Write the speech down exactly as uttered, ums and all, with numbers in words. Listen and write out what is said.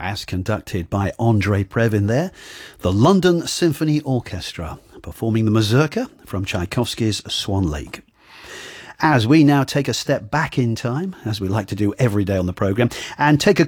as conducted by Andrei Previn there, the London Symphony Orchestra, performing the Mazurka from Tchaikovsky's Swan Lake. As we now take a step back in time, as we like to do every day on the programme, and take a